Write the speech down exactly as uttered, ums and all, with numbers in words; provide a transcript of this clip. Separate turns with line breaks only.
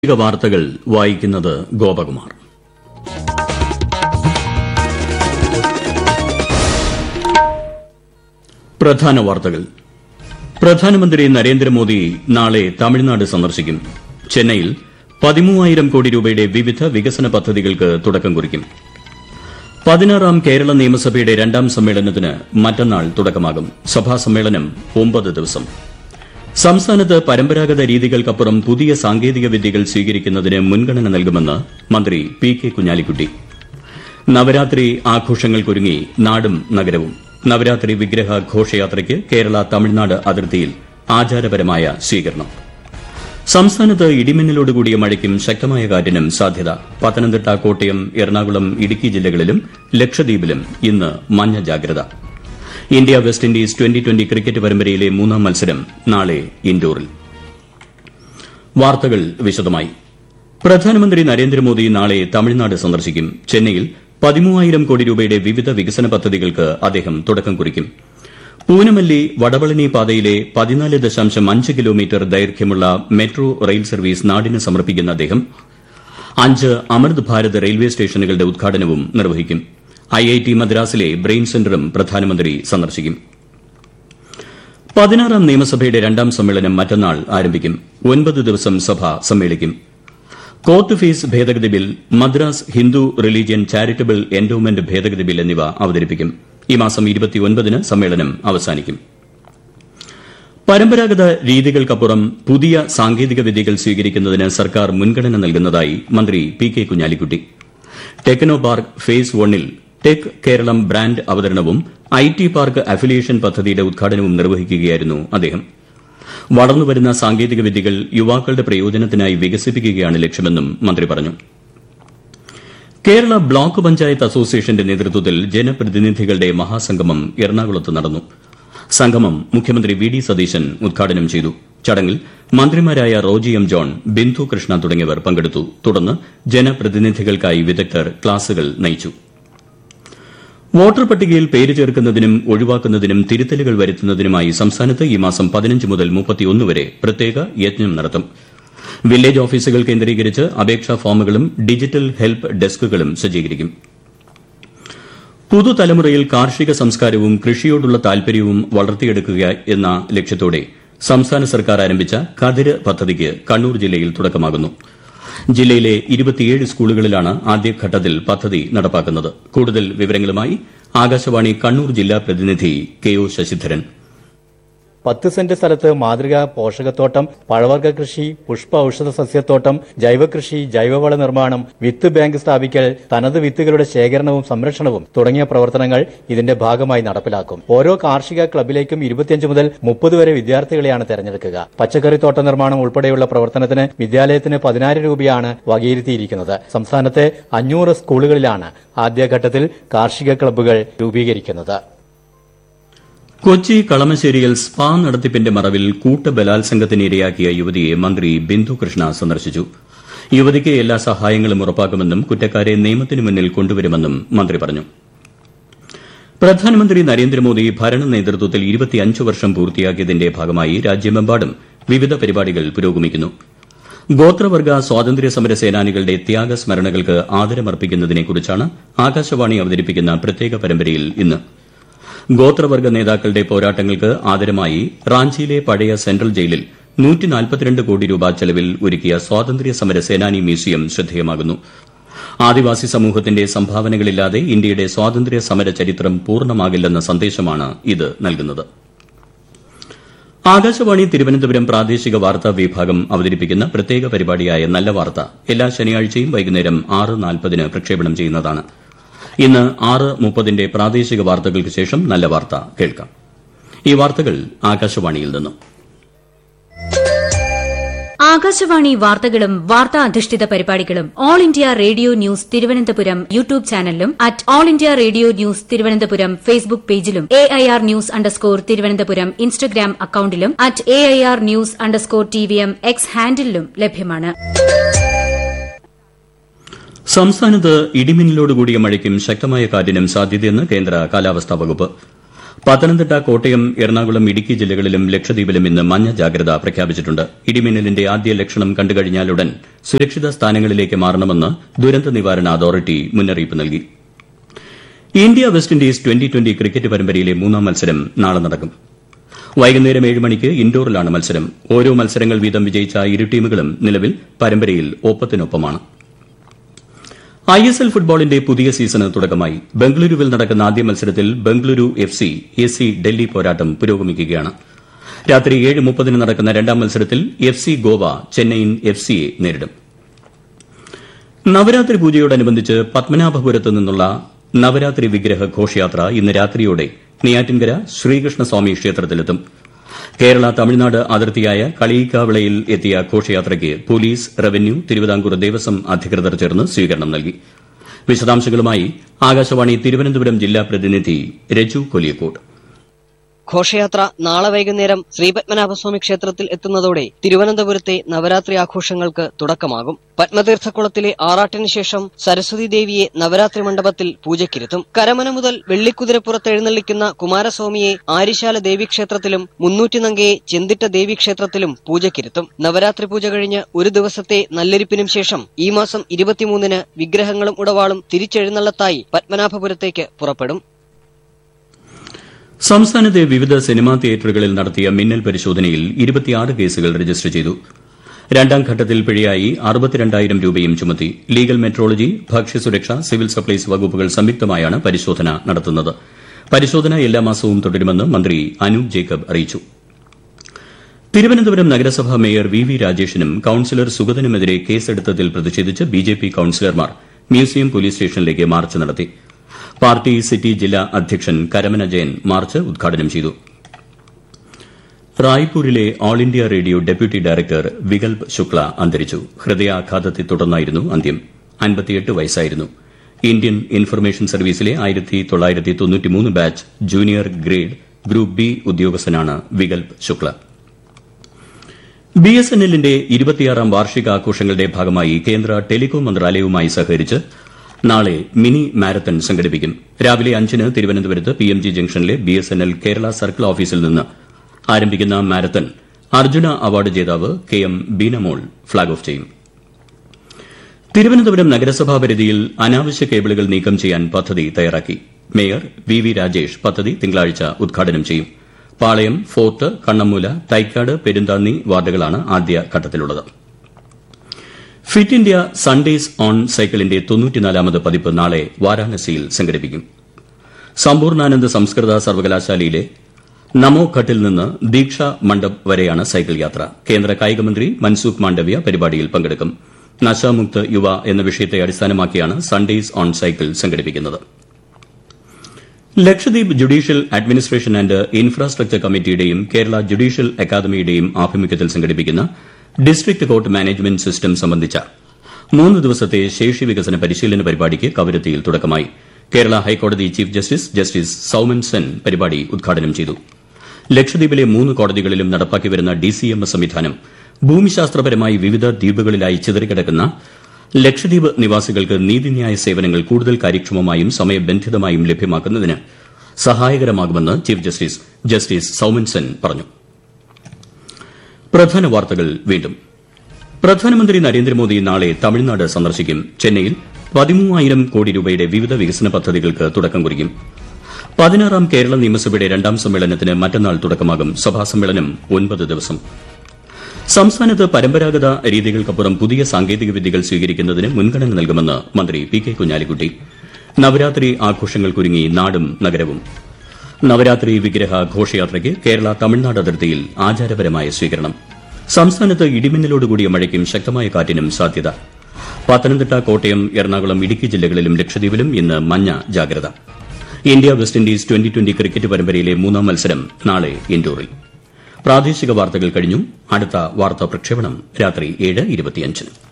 പ്രാദേശിക വാർത്തകൾ വായിക്കുന്നത് ഗോപകുമാർ. പ്രധാന വാർത്തകൾ. പ്രധാനമന്ത്രി നരേന്ദ്രമോദി നാളെ തമിഴ്നാട് സന്ദർശിക്കും. ചെന്നൈയിൽ പതിമൂവായിരം കോടി രൂപയുടെ വിവിധ വികസന പദ്ധതികൾക്ക് തുടക്കം കുറിക്കും. പതിനാറാം കേരള നിയമസഭയുടെ രണ്ടാം സമ്മേളനത്തിന് മറ്റന്നാൾ തുടക്കമാകും. സഭാ സമ്മേളനം ഒമ്പത് ദിവസം. സംസ്ഥാനത്ത് പരമ്പരാഗത രീതികൾക്കപ്പുറം പുതിയ സാങ്കേതിക വിദ്യകൾ സ്വീകരിക്കുന്നതിന് മുൻഗണന നൽകുമെന്ന് മന്ത്രി പി കെ കുഞ്ഞാലിക്കുട്ടി. നവരാത്രി ആഘോഷങ്ങൾക്കൊരുങ്ങി നാടും നഗരവും. നവരാത്രി വിഗ്രഹ ഘോഷയാത്രയ്ക്ക് കേരള തമിഴ്നാട് അതിർത്തിയിൽ ആചാരപരമായ സ്വീകരണം. സംസ്ഥാനത്ത് ഇടിമിന്നലോടുകൂടിയ മഴയ്ക്കും ശക്തമായ കാറ്റിനും സാധ്യത. പത്തനംതിട്ട, കോട്ടയം, എറണാകുളം, ഇടുക്കി ജില്ലകളിലും ലക്ഷദ്വീപിലും ഇന്ന് മഞ്ഞ ജാഗ്രത. India west Indies twenty twenty cricket പരമ്പരയിലെ മൂന്നാം മത്സരം നാളെ ഇൻഡോറിൽ. വാർത്തകൾ വിശദമായി. പ്രധാനമന്ത്രി നരേന്ദ്രമോദി നാളെ തമിഴ്നാട് സന്ദർശിക്കും. ചെന്നൈയിൽ പതിമൂവായിരം കോടി രൂപയുടെ വിവിധ വികസന പദ്ധതികൾക്ക് അദ്ദേഹം തുടക്കം കുറിക്കും. പൂനമല്ലി വടവളനി പാതയിലെ പതിനാല് ദശാംശം അഞ്ച് കിലോമീറ്റർ ദൈർഘ്യമുള്ള മെട്രോ റെയിൽ സർവീസ് നാടിന് സമർപ്പിക്കുന്ന അദ്ദേഹം അഞ്ച് അമൃത് ഭാരത് റെയിൽവേ സ്റ്റേഷനുകളുടെ ഉദ്ഘാടനവും നിർവഹിക്കും. ഐ ഐ ടി മദ്രാസിലെ ബ്രെയിൻ സെന്ററും പ്രധാനമന്ത്രി സന്ദർശിക്കും. പതിനാറാം നിയമസഭയുടെ രണ്ടാം സമ്മേളനം മറ്റന്നാൾ ആരംഭിക്കും. ഒൻപത് ദിവസം സഭ സമ്മേളിക്കും. കോർട്ട് ഫീസ് ഭേദഗതി bill, Madras Hindu religion charitable endowment ഭേദഗതി ബിൽ എന്നിവ അവതരിപ്പിക്കും. ഈ മാസം ഇരുപത്തിയൊൻപതിന് സമ്മേളനം അവസാനിക്കും. പരമ്പരാഗത രീതികൾക്കപ്പുറം പുതിയ സാങ്കേതിക വിദ്യകൾ സ്വീകരിക്കുന്നതിന് സർക്കാർ മുൻഗണന നൽകുന്നതായി മന്ത്രി P K Kunhalikutty. Techno park face വണ്ണിൽ ടെക് കേരളം ബ്രാൻഡ് അവതരണവും ഐ ടി പാർക്ക് അഫിലിയേഷൻ പദ്ധതിയുടെ ഉദ്ഘാടനവും നിർവഹിക്കുകയായിരുന്നു അദ്ദേഹം. വളർന്നുവരുന്ന സാങ്കേതിക വിദ്യകൾ യുവാക്കളുടെ പ്രയോജനത്തിനായി വികസിപ്പിക്കുകയാണ് ലക്ഷ്യമെന്നും മന്ത്രി പറഞ്ഞു. കേരള ബ്ലോക്ക് പഞ്ചായത്ത് അസോസിയേഷന്റെ നേതൃത്വത്തിൽ ജനപ്രതിനിധികളുടെ മഹാസംഗമം എറണാകുളത്ത് നടന്നു. സംഗമം മുഖ്യമന്ത്രി വി ഡി സതീശൻ ഉദ്ഘാടനം ചെയ്തു. ചടങ്ങിൽ മന്ത്രിമാരായ റോജി എം ജോൺ, ബിന്ദു കൃഷ്ണ തുടങ്ങിയവർ പങ്കെടുത്തു. തുടർന്ന് ജനപ്രതിനിധികൾക്കായി വിദഗ്ധർ ക്ലാസുകൾ നയിച്ചു. വോട്ടർ പട്ടികയിൽ പേര് ചേർക്കുന്നതിനും ഒഴിവാക്കുന്നതിനും തിരുത്തലുകൾ വരുത്തുന്നതിനുമായി സംസ്ഥാനത്ത് ഈ മാസം പതിനഞ്ച് മുതൽ മുപ്പത്തിയൊന്ന് വരെ പ്രത്യേക യജ്ഞം നടത്തും. വില്ലേജ് ഓഫീസുകൾ കേന്ദ്രീകരിച്ച് അപേക്ഷാ ഫോമുകളും ഡിജിറ്റൽ ഹെൽപ്പ് ഡെസ്കുകളും സജ്ജീകരിക്കും. പുതുതലമുറയിൽ കാർഷിക സംസ്കാരവും കൃഷിയോടുള്ള താൽപര്യവും വളർത്തിയെടുക്കുക എന്ന ലക്ഷ്യത്തോടെ സംസ്ഥാന സർക്കാർ ആരംഭിച്ച കതിര് പദ്ധതിക്ക് കണ്ണൂർ ജില്ലയിൽ തുടക്കമാകുന്നു. ജില്ലയിലെ ഇരുപത്തിയേഴ് സ്കൂളുകളിലാണ് ആദ്യഘട്ടത്തിൽ പദ്ധതി നടപ്പാക്കുന്നത്. കൂടുതൽ വിവരങ്ങളുമായി ആകാശവാണി കണ്ണൂർ ജില്ലാ പ്രതിനിധി കെ ഒ ശശിധരൻ.
പത്ത് സെന്റ് സ്ഥലത്ത് മാതൃകാ പോഷകത്തോട്ടം, പഴവർഗ്ഗ കൃഷി, പുഷ്പ ഔഷധ സസ്യത്തോട്ടം, ജൈവകൃഷി, ജൈവവള നിർമ്മാണം, വിത്ത് ബാങ്ക് സ്ഥാപിക്കൽ, തനത് വിത്തുകളുടെ ശേഖരണവും സംരക്ഷണവും തുടങ്ങിയ പ്രവർത്തനങ്ങൾ ഇതിന്റെ ഭാഗമായി നടപ്പിലാക്കും. ഓരോ കാർഷിക ക്ലബിലേക്കും ഇരുപത്തിയഞ്ച് മുതൽ മുപ്പത് വരെ വിദ്യാർത്ഥികളെയാണ് തെരഞ്ഞെടുക്കുക. പച്ചക്കറിത്തോട്ട നിർമ്മാണം ഉൾപ്പെടെയുള്ള പ്രവർത്തനത്തിന് വിദ്യാലയത്തിന് പതിനായിരം രൂപയാണ് വകയിരുത്തിയിരിക്കുന്നത്. സംസ്ഥാനത്തെ അഞ്ഞൂറ് സ്കൂളുകളിലാണ് ആദ്യഘട്ടത്തിൽ കാർഷിക ക്ലബ്ബുകൾ രൂപീകരിക്കുന്നത്.
കൊച്ചി കളമശ്ശേരിയിൽ സ്പാ നടത്തിപ്പിന്റെ മറവിൽ കൂട്ടബലാത്സംഗത്തിന് ഇരയാക്കിയ യുവതിയെ മന്ത്രി ബിന്ദു കൃഷ്ണ സന്ദർശിച്ചു. യുവതിക്ക് എല്ലാ സഹായങ്ങളും ഉറപ്പാക്കുമെന്നും കുറ്റക്കാരെ നിയമത്തിന് മുന്നിൽ കൊണ്ടുവരുമെന്നും മന്ത്രി പറഞ്ഞു. പ്രധാനമന്ത്രി നരേന്ദ്രമോദി ഭരണ നേതൃത്വത്തിൽ ഇരുപത്തിയഞ്ച് വർഷം പൂർത്തിയാക്കിയതിന്റെ ഭാഗമായി രാജ്യമെമ്പാടും വിവിധ പരിപാടികൾ പുരോഗമിക്കുന്നു. ഗോത്രവർഗ്ഗ സ്വാതന്ത്ര്യ സമര സേനാനികളുടെ ത്യാഗസ്മരണകൾക്ക് ആദരമർപ്പിക്കുന്നതിനെക്കുറിച്ചാണ് ആകാശവാണി അവതരിപ്പിക്കുന്ന പ്രത്യേക പരമ്പരയിൽ ഇന്ന്. ഗോത്രവർഗ്ഗ നേതാക്കളുടെ പോരാട്ടങ്ങൾക്ക് ആദരമായി റാഞ്ചിയിലെ പഴയ സെൻട്രൽ ജയിലിൽ നൂറ്റി നാൽപ്പത്തിരണ്ട് കോടി രൂപ ചെലവിൽ ഒരുക്കിയ സ്വാതന്ത്ര്യ സമര സേനാനി മ്യൂസിയം ശ്രദ്ധേയമാകുന്നു. ആദിവാസി സമൂഹത്തിന്റെ സംഭാവനകളില്ലാതെ ഇന്ത്യയുടെ സ്വാതന്ത്ര്യ സമര ചരിത്രം പൂർണ്ണമാകില്ലെന്ന സന്ദേശമാണ് ഇത് നൽകുന്നത്. ആകാശവാണി തിരുവനന്തപുരം പ്രാദേശിക വാർത്താ വിഭാഗം അവതരിപ്പിക്കുന്ന പ്രത്യേക പരിപാടിയായ നല്ല വാർത്ത എല്ലാ ശനിയാഴ്ചയും വൈകുന്നേരം ആറ് നാൽപ്പതിന് പ്രക്ഷേപണം ചെയ്യുന്നതാണ്. ഇന്ന് ആറ് മുപ്പതിന്റെ പ്രാദേശിക വാർത്തകൾക്ക് ശേഷം നല്ല വാർത്ത കേൾക്കാം. ഈ വാർത്തകൾ ആകാശവാണിയിൽ നിന്നും.
ആകാശവാണി വാർത്തകളും വാർത്താ അധിഷ്ഠിത പരിപാടികളും all India radio news Thiruvananthapuram YouTube ചാനലിലും at all India radio news Thiruvananthapuram Facebook പേജിലും A I R news underscore Thiruvananthapuram Instagram അക്കൌണ്ടിലും at A I R news underscore T V M X ഹാൻഡിലും ലഭ്യമാണ്.
സംസ്ഥാനത്ത് ഇടിമിന്നലോടുകൂടിയ മഴയ്ക്കും ശക്തമായ കാറ്റിനും സാധ്യതയെന്ന് കേന്ദ്ര കാലാവസ്ഥാ വകുപ്പ്. പത്തനംതിട്ട, കോട്ടയം, എറണാകുളം, ഇടുക്കി ജില്ലകളിലും ലക്ഷദ്വീപിലും ഇന്ന് മഞ്ഞ ജാഗ്രത പ്രഖ്യാപിച്ചിട്ടുണ്ട്. ഇടിമിന്നലിന്റെ ആദ്യ ലക്ഷണം കണ്ടുകഴിഞ്ഞാലുടൻ സുരക്ഷിത സ്ഥാനങ്ങളിലേക്ക് മാറണമെന്ന് ദുരന്ത നിവാരണ അതോറിറ്റി മുന്നറിയിപ്പ് നൽകി. India west Indies twenty twenty cricket പരമ്പരയിലെ മൂന്നാം മത്സരം നാളെ നടക്കും. വൈകുന്നേരം ഏഴ് മണിക്ക് ഇൻഡോറിലാണ് മത്സരം. ഓരോ മത്സരങ്ങൾ വീതം വിജയിച്ച ഇരു ടീമുകളും നിലവിൽ പരമ്പരയിൽ ഒപ്പത്തിനൊപ്പമാണ്. ഐ എസ് എൽ ഫുട്ബോളിന്റെ പുതിയ സീസണ് തുടക്കമായി. ബംഗളൂരുവിൽ നടക്കുന്ന ആദ്യ മത്സരത്തിൽ Bengaluru F C S C Delhi പോരാട്ടം പുരോഗമിക്കുകയാണ്. രാത്രി ഏഴ് മുപ്പതിന് നടക്കുന്ന രണ്ടാം മത്സരത്തിൽ F C Goa Chennaiyin F സിയെ നേരിടും. നവരാത്രി പൂജയോടനുബന്ധിച്ച് പത്മനാഭപുരത്ത് നിന്നുള്ള നവരാത്രി വിഗ്രഹ ഘോഷയാത്ര ഇന്ന് രാത്രിയോടെ നെയ്യാറ്റിൻകര ശ്രീകൃഷ്ണസ്വാമി ക്ഷേത്രത്തിലെത്തും. കേരള തമിഴ്നാട് അതിർത്തിയായ കളിയിക്കാവിളയിൽ എത്തിയ ഘോഷയാത്രയ്ക്ക് പോലീസ്, റവന്യൂ, തിരുവിതാംകൂർ ദേവസ്വം അധികൃതർ ചേർന്ന് സ്വീകരണം നൽകി. വിശദാംശങ്ങളുമായി ആകാശവാണി തിരുവനന്തപുരം ജില്ലാ പ്രതിനിധി രജു കൊലിയക്കോട്.
ഘോഷയാത്ര നാളെ വൈകുന്നേരം ശ്രീപത്മനാഭസ്വാമി ക്ഷേത്രത്തിൽ എത്തുന്നതോടെ തിരുവനന്തപുരത്തെ നവരാത്രി ആഘോഷങ്ങൾക്ക് തുടക്കമാകും. പത്മതീർത്ഥക്കുളത്തിലെ ആറാട്ടിന് ശേഷം സരസ്വതി ദേവിയെ നവരാത്രി മണ്ഡപത്തിൽ പൂജയ്ക്കിരുത്തും. കരമന മുതൽ വെള്ളിക്കുതിരപ്പുറത്ത് എഴുന്നള്ളിക്കുന്ന കുമാരസ്വാമിയെ ആര്യശാല ദേവീക്ഷേത്രത്തിലും മുന്നൂറ്റിനങ്കയെ ചെന്തിട്ട ദേവീക്ഷേത്രത്തിലും പൂജയ്ക്കിരുത്തും. നവരാത്രി പൂജ കഴിഞ്ഞ് ഒരു ദിവസത്തെ നല്ലെരിപ്പിനും ശേഷം ഈ മാസം ഇരുപത്തിമൂന്നിന് വിഗ്രഹങ്ങളും ഉടവാളും തിരിച്ചെഴുന്നള്ളത്തായി പത്മനാഭപുരത്തേക്ക് പുറപ്പെടും.
സംസ്ഥാനത്തെ വിവിധ സിനിമാ തിയേറ്ററുകളിൽ നടത്തിയ മിന്നൽ പരിശോധനയിൽ ഇരുപത്തിയാറ് കേസുകൾ രജിസ്റ്റർ ചെയ്തു. രണ്ടാം ഘട്ടത്തിൽ പിഴയായി അറുപത്തിരണ്ടായിരം രൂപയും ചുമത്തി. ലീഗൽ മെട്രോളജി, ഭക്ഷ്യസുരക്ഷ, സിവിൽ സപ്ലൈസ് വകുപ്പുകൾ സംയുക്തമായാണ് പരിശോധന നടത്തുന്നത്. പരിശോധന എല്ലാ മാസവും തുടരുമെന്ന് മന്ത്രി അനൂപ് ജേക്കബ് അറിയിച്ചു. തിരുവനന്തപുരം നഗരസഭാ മേയർ വി വി രാജേഷിനും കൌൺസിലർ സുഗതനുമെതിരെ കേസെടുത്തതിൽ പ്രതിഷേധിച്ച് ബിജെപി കൌൺസിലർമാർ മ്യൂസിയം പോലീസ് സ്റ്റേഷനിലേക്ക് മാർച്ച് നടത്തി. പാർട്ടി സിറ്റി ജില്ലാ അധ്യക്ഷൻ കരമന ജയൻ മാർച്ച് ഉദ്ഘാടനം ചെയ്തു. റായ്പൂരിലെ all India radio deputy director Vikalp Shukla അന്തരിച്ചു. ഹൃദയാഘാതത്തെ തുടർന്നായിരുന്നു അന്ത്യം. അൻപത്തിയെട്ട് വയസ്സായിരുന്നു. ഇന്ത്യൻ ഇൻഫർമേഷൻ സർവീസിലെ ആയിരത്തി തൊള്ളായിരത്തി തൊണ്ണൂറ്റിമൂന്ന് batch junior grade group B ഉദ്യോഗസ്ഥനാണ് Vikalp Shukla. B S N എല്ലിന്റെ ഇരുപത്തിയാറാം വാർഷികാഘോഷങ്ങളുടെ ഭാഗമായി കേന്ദ്ര ടെലികോം മന്ത്രാലയവുമായി സഹകരിച്ച് നാളെ മിനി മാരത്തൺ സംഘടിപ്പിക്കും. രാവിലെ അഞ്ചിന് തിരുവനന്തപുരത്ത് പി എം ജി ജംഗ്ഷനിലെ B S N L Kerala circle ഓഫീസിൽ നിന്ന് ആരംഭിക്കുന്ന മാരത്തൺ അർജുന അവാർഡ് ജേതാവ് K M Beenamol flag off ചെയ്യും. തിരുവനന്തപുരം നഗരസഭാ പരിധിയിൽ അനാവശ്യ കേബിളുകൾ നീക്കം ചെയ്യാൻ പദ്ധതി തയ്യാറാക്കി. മേയർ വി വി രാജേഷ് പദ്ധതി തിങ്കളാഴ്ച ഉദ്ഘാടനം ചെയ്യും. പാളയം, fort, Kannammoola, Thycaud, Perunthanni വാർഡുകളാണ് ആദ്യഘട്ടത്തിലുള്ളത്. Fit India Sundays on സൈക്കിളിന്റെ തൊണ്ണൂറ്റിനാലാമത് പതിപ്പ് നാളെ വാരാണസിയിൽ സംഘടിപ്പിക്കും. സമ്പൂർണ്ണാനന്ദ സംസ്കൃത സർവകലാശാലയിലെ നമോ ഘട്ടിൽ നിന്ന് ദീക്ഷ മണ്ഡപ് വരെയാണ് സൈക്കിൾ യാത്ര. കേന്ദ്ര കായികമന്ത്രി മൻസുഖ് മാണ്ഡവ്യ പരിപാടിയിൽ പങ്കെടുക്കും. നശാമുക്ത് യുവ എന്ന വിഷയത്തെ അടിസ്ഥാനമാക്കിയാണ് സൺഡേസ് ഓൺ സൈക്കിൾ സംഘടിപ്പിക്കുന്നത്. Lakshadweep judicial administration and infrastructure കമ്മിറ്റിയുടെയും Kerala judicial അക്കാദമിയുടെയും ആഭിമുഖ്യത്തിൽ സംഘടിപ്പിക്കുന്ന ഡിസ്ട്രിക്ട് കോർട്ട് മാനേജ്മെന്റ് സിസ്റ്റം സംബന്ധിച്ച മൂന്ന് ദിവസത്തെ ശേഷി വികസന പരിശീലന പരിപാടിക്ക് കവരത്തിയിൽ തുടക്കമായി. കേരള ഹൈക്കോടതി chief justice justice Soumen Sen പരിപാടി ഉദ്ഘാടനം ചെയ്തു. ലക്ഷദ്വീപിലെ മൂന്ന് കോടതികളിലും നടപ്പാക്കിവരുന്ന ഡി സി എം എസ് സംവിധാനം ഭൂമിശാസ്ത്രപരമായി വിവിധ ദ്വീപുകളിലായി ചിതറിക്കിടക്കുന്ന ലക്ഷദ്വീപ് നിവാസികൾക്ക് നീതിന്യായ സേവനങ്ങൾ കൂടുതൽ കാര്യക്ഷമമായും സമയബന്ധിതമായും ലഭ്യമാക്കുന്നതിന് സഹായകരമാകുമെന്ന് chief justice justice Soumen Sen പറഞ്ഞു. പ്രധാന വാർത്തകൾ വീണ്ടും. പ്രധാനമന്ത്രി നരേന്ദ്രമോദി നാളെ തമിഴ്നാട് സന്ദർശിക്കും. ചെന്നൈയിൽ പതിമൂവായിരം കോടി രൂപയുടെ വിവിധ വികസന പദ്ധതികൾക്ക് തുടക്കം കുറിക്കും. പതിനാറാം കേരള നിയമസഭയുടെ രണ്ടാം സമ്മേളനത്തിന് മറ്റന്നാൾ തുടക്കമാകും. സഭാ സമ്മേളനം ഒൻപത് ദിവസം. സംസ്ഥാനത്ത് പരമ്പരാഗത രീതികൾക്കപ്പുറം പുതിയ സാങ്കേതിക വിദ്യകൾ സ്വീകരിക്കുന്നതിന് മുൻഗണന നൽകുമെന്ന് മന്ത്രി പി കെ കുഞ്ഞാലിക്കുട്ടി. നവരാത്രി ആഘോഷങ്ങൾക്കൊരുങ്ങി നാടും നഗരവും. നവരാത്രി വിഗ്രഹ ഘോഷയാത്രയ്ക്ക് കേരള തമിഴ്നാട് അതിർത്തിയിൽ ആചാരപരമായ സ്വീകരണം. സംസ്ഥാനത്ത് ഇടിമിന്നലോടുകൂടിയ മഴയ്ക്കും ശക്തമായ കാറ്റിനും സാധ്യത. പത്തനംതിട്ട, കോട്ടയം, എറണാകുളം, ഇടുക്കി ജില്ലകളിലും ലക്ഷദ്വീപിലും ഇന്ന് മഞ്ഞ ജാഗ്രത. India west Indies twenty twenty cricket പരമ്പരയിലെ മൂന്നാം മത്സരം നാളെ ഇൻഡോറിൽ. പ്രാദേശിക വാർത്തകൾ കഴിഞ്ഞു. അടുത്ത വാർത്താ പ്രക്ഷേപണം രാത്രി ഏഴ് ഇരുപത്തിയഞ്ചിന്.